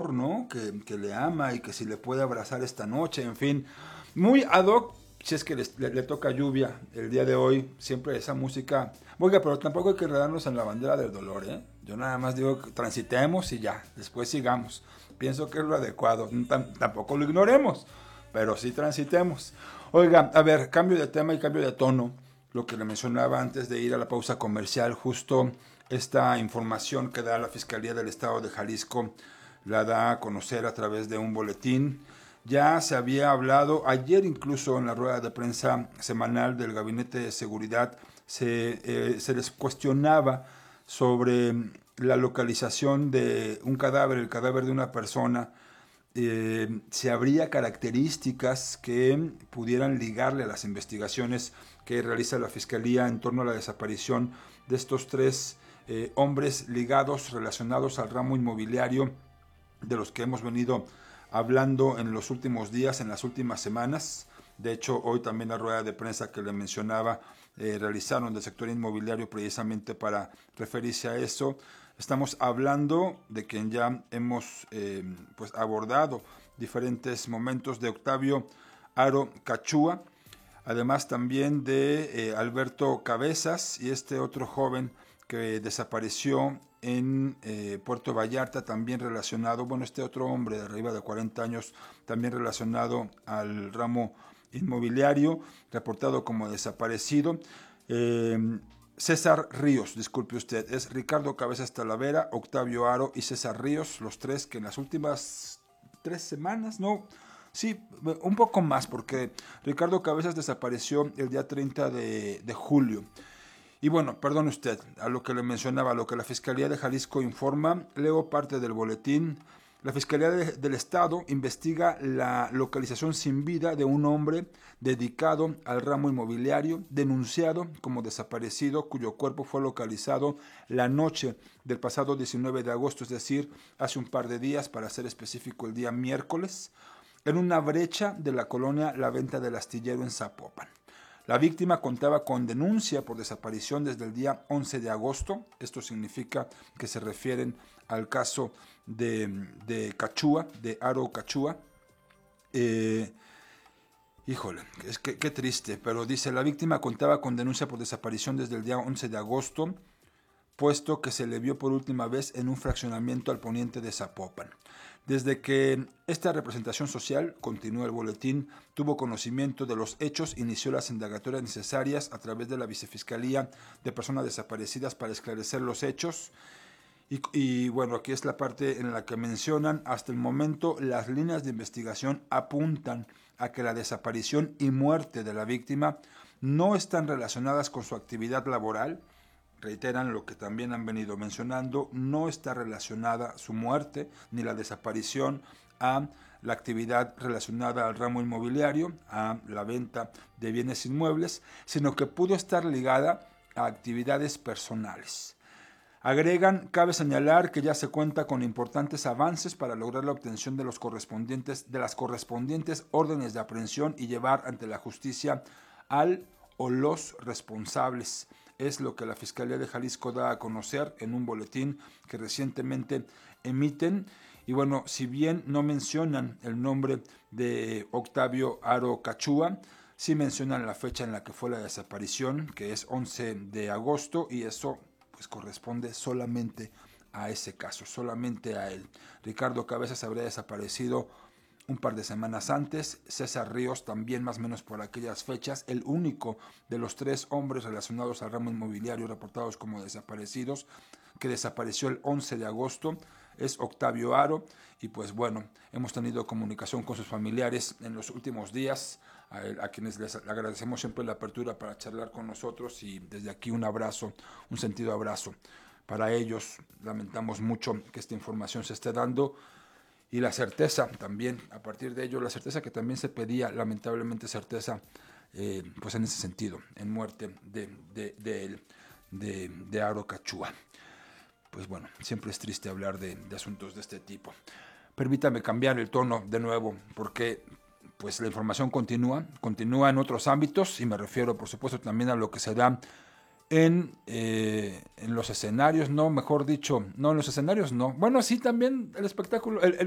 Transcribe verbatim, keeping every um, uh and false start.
amor, ¿no? Que, que le ama y que si le puede abrazar esta noche, en fin. Muy ad hoc, si es que les- le, le toca lluvia el día de hoy, siempre esa música. Oiga, pero tampoco hay que enredarnos en la bandera del dolor, ¿eh? Yo nada más digo que transitemos y ya, después sigamos. Pienso que es lo adecuado, Tam- tampoco lo ignoremos, pero sí transitemos. Oiga, a ver, cambio de tema y cambio de tono. Lo que le mencionaba antes de ir a la pausa comercial, justo esta información que da la Fiscalía del Estado de Jalisco la da a conocer a través de un boletín. Ya se había hablado, ayer incluso en la rueda de prensa semanal del Gabinete de Seguridad, se, eh, se les cuestionaba sobre la localización de un cadáver, el cadáver de una persona, eh, si habría características que pudieran ligarle a las investigaciones que realiza la Fiscalía en torno a la desaparición de estos tres eh, hombres ligados, relacionados al ramo inmobiliario, de los que hemos venido hablando en los últimos días, en las últimas semanas. De hecho, hoy también la rueda de prensa que le mencionaba eh, realizaron del sector inmobiliario precisamente para referirse a eso. Estamos hablando de quien ya hemos eh, pues abordado diferentes momentos de Octavio Aro Cachúa, además también de eh, Alberto Cabezas y este otro joven que desapareció en eh, Puerto Vallarta, también relacionado, bueno, este otro hombre de arriba de cuarenta años, también relacionado al ramo inmobiliario, reportado como desaparecido. Eh, César Ríos, disculpe usted, es Ricardo Cabezas Talavera, Octavio Aro y César Ríos, los tres que en las últimas tres semanas, no, sí, un poco más, porque Ricardo Cabezas desapareció el día treinta de, de julio. Y bueno, perdone usted, a lo que le mencionaba, a lo que la Fiscalía de Jalisco informa, leo parte del boletín. La Fiscalía de, del Estado investiga la localización sin vida de un hombre dedicado al ramo inmobiliario, denunciado como desaparecido, cuyo cuerpo fue localizado la noche del pasado diecinueve de agosto, es decir, hace un par de días, para ser específico, el día miércoles, en una brecha de la colonia La Venta del Astillero en Zapopan. La víctima contaba con denuncia por desaparición desde el día once de agosto. Esto significa que se refieren al caso de, de Cachúa, de Aro Cachúa. Eh, híjole, es que qué triste, pero dice, la víctima contaba con denuncia por desaparición desde el día once de agosto, puesto que se le vio por última vez en un fraccionamiento al poniente de Zapopan. Desde que esta representación social, continúa el boletín, tuvo conocimiento de los hechos, inició las indagatorias necesarias a través de la Vicefiscalía de Personas Desaparecidas para esclarecer los hechos. Y, y bueno, aquí es la parte en la que mencionan, hasta el momento las líneas de investigación apuntan a que la desaparición y muerte de la víctima no están relacionadas con su actividad laboral. Reiteran lo que también han venido mencionando, no está relacionada su muerte ni la desaparición a la actividad relacionada al ramo inmobiliario, a la venta de bienes inmuebles, sino que pudo estar ligada a actividades personales. Agregan, cabe señalar que ya se cuenta con importantes avances para lograr la obtención de, los correspondientes, de las correspondientes órdenes de aprehensión y llevar ante la justicia al o los responsables. Es lo que la Fiscalía de Jalisco da a conocer en un boletín que recientemente emiten. Y bueno, si bien no mencionan el nombre de Octavio Aro Cachúa, sí mencionan la fecha en la que fue la desaparición, que es once de agosto, y eso pues corresponde solamente a ese caso, solamente a él. Ricardo Cabezas habría desaparecido un par de semanas antes, César Ríos también más o menos por aquellas fechas, el único de los tres hombres relacionados al ramo inmobiliario reportados como desaparecidos, que desapareció el once de agosto, es Octavio Aro, y pues bueno, hemos tenido comunicación con sus familiares en los últimos días, a, a quienes les agradecemos siempre la apertura para charlar con nosotros, y desde aquí un abrazo, un sentido abrazo para ellos. Lamentamos mucho que esta información se esté dando, y la certeza también, a partir de ello, la certeza que también se pedía, lamentablemente certeza, eh, pues en ese sentido, en muerte de, de, de, de, de Aro Cachúa. Pues bueno, siempre es triste hablar de, de asuntos de este tipo. Permítame cambiar el tono de nuevo, porque pues la información continúa, continúa en otros ámbitos, y me refiero por supuesto también a lo que se da en, eh, en los escenarios, no, mejor dicho, no, en los escenarios no. Bueno, sí, también el espectáculo, el, el